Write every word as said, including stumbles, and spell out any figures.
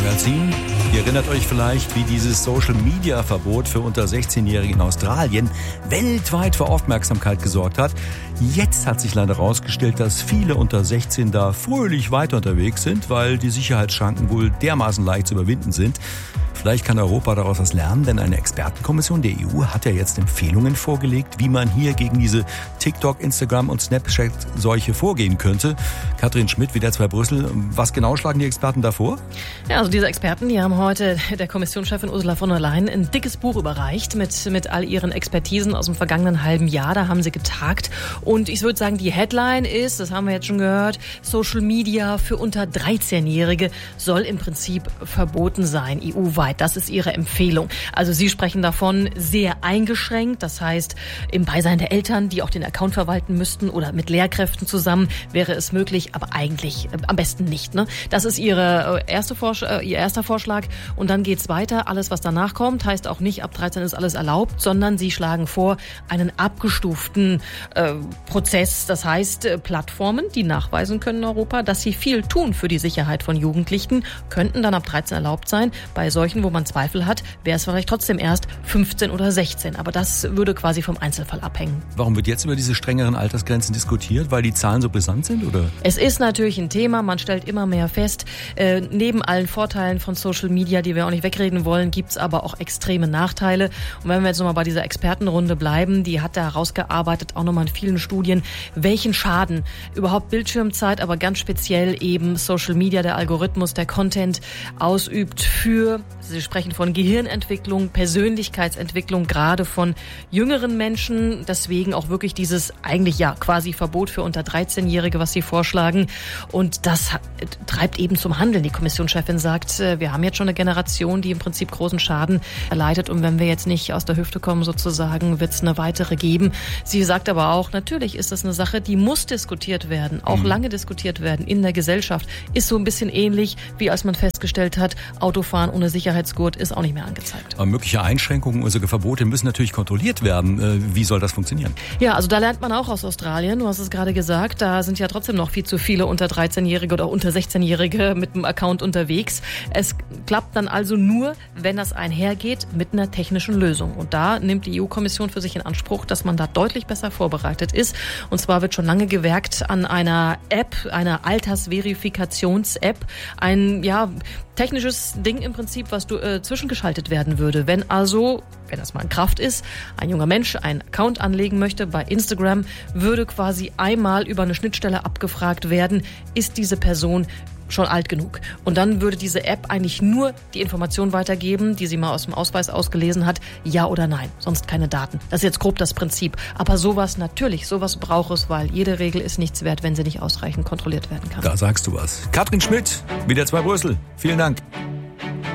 Magazin. Ihr erinnert euch vielleicht, wie dieses Social-Media-Verbot für unter sechzehnjährige in Australien weltweit für Aufmerksamkeit gesorgt hat. Jetzt hat sich leider herausgestellt, dass viele unter sechzehn da fröhlich weiter unterwegs sind, weil die Sicherheitsschranken wohl dermaßen leicht zu überwinden sind. Vielleicht kann Europa daraus was lernen, denn eine Expertenkommission der E U hat ja jetzt Empfehlungen vorgelegt, wie man hier gegen diese TikTok, Instagram und Snapchat-Seuche vorgehen könnte. Katrin Schmidt, W D R zwei Brüssel. Was genau schlagen die Experten da vor? Ja, also diese Experten, die haben heute der Kommissionschefin Ursula von der Leyen ein dickes Buch überreicht mit, mit all ihren Expertisen aus dem vergangenen halben Jahr. Da haben sie getagt. Und ich würde sagen, die Headline ist, das haben wir jetzt schon gehört, Social Media für unter dreizehnjährige soll im Prinzip verboten sein, E U-weit. Das ist ihre Empfehlung. Also sie sprechen davon sehr eingeschränkt. Das heißt, im Beisein der Eltern, die auch den Account verwalten müssten oder mit Lehrkräften zusammen, wäre es möglich, aber eigentlich äh, am besten nicht. Ne? Das ist ihre äh, erste Vorsch- äh, ihr erster Vorschlag. Und dann geht's weiter. Alles, was danach kommt, heißt auch nicht, ab dreizehn ist alles erlaubt, sondern sie schlagen vor, einen abgestuften äh, Prozess. Das heißt, äh, Plattformen, die nachweisen können in Europa, dass sie viel tun für die Sicherheit von Jugendlichen, könnten dann ab dreizehn erlaubt sein. Bei solchen, wo man Zweifel hat, wäre es vielleicht trotzdem erst fünfzehn oder sechzehn. Aber das würde quasi vom Einzelfall abhängen. Warum wird jetzt über diese strengeren Altersgrenzen diskutiert? Weil die Zahlen so brisant sind, oder? Es ist natürlich ein Thema. Man stellt immer mehr fest. Äh, neben allen Vorteilen von Social Media, die wir auch nicht wegreden wollen, gibt es aber auch extreme Nachteile. Und wenn wir jetzt nochmal bei dieser Expertenrunde bleiben, die hat da herausgearbeitet, auch nochmal in vielen Studien, welchen Schaden überhaupt Bildschirmzeit, aber ganz speziell eben Social Media, der Algorithmus, der Content ausübt für, Sie sprechen von Gehirnentwicklung, Persönlichkeitsentwicklung, gerade von jüngeren Menschen. Deswegen auch wirklich dieses eigentlich ja quasi Verbot für unter dreizehnjährige, was Sie vorschlagen. Und das treibt eben zum Handeln. Die Kommissionschefin sagt, wir haben jetzt schon eine Generation, die im Prinzip großen Schaden erleidet. Und wenn wir jetzt nicht aus der Hüfte kommen sozusagen, wird es eine weitere geben. Sie sagt aber auch, natürlich ist das eine Sache, die muss diskutiert werden, auch mhm. lange diskutiert werden in der Gesellschaft. Ist so ein bisschen ähnlich, wie als man festgestellt hat, Autofahren ohne Sicherheitsgurt ist auch nicht mehr angezeigt. Aber mögliche Einschränkungen, also Verbote müssen natürlich kontrolliert werden. Wie soll das funktionieren? Ja, also da lernt man auch aus Australien. Du hast es gerade gesagt, da sind ja trotzdem noch viel zu viele unter dreizehnjährige oder unter sechzehnjährige mit dem Account unterwegs. Es klappt dann also nur, wenn das einhergeht mit einer technischen Lösung. Und da nimmt die E U-Kommission für sich in Anspruch, dass man da deutlich besser vorbereitet ist. Und zwar wird schon lange gewerkt an einer App, einer Altersverifikations-App. Ein, ja, technisches Ding im Prinzip, was du, äh, zwischengeschaltet werden würde. Wenn also, wenn das mal in Kraft ist, ein junger Mensch einen Account anlegen möchte bei Instagram, würde quasi einmal über eine Schnittstelle abgefragt werden, ist diese Person schon alt genug. Und dann würde diese App eigentlich nur die Information weitergeben, die sie mal aus dem Ausweis ausgelesen hat, ja oder nein, sonst keine Daten. Das ist jetzt grob das Prinzip. Aber sowas natürlich, sowas braucht es, weil jede Regel ist nichts wert, wenn sie nicht ausreichend kontrolliert werden kann. Da sagst du was. Katrin Schmidt, W D R zwei Brüssel. Vielen Dank.